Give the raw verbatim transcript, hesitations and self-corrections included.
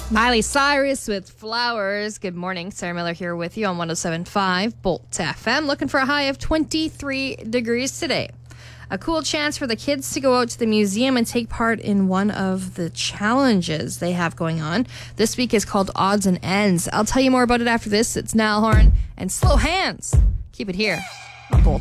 Miley Cyrus with Flowers. Good morning. Sarah Miller here with you on one oh seven point five Bolt F M. Looking for a high of twenty-three degrees today. A cool chance for the kids to go out to the museum and take part in one of the challenges they have going on. This week is called Odds and Ends. I'll tell you more about it after this. It's Niall Horan and Slow Hands. Keep it here on Bolt.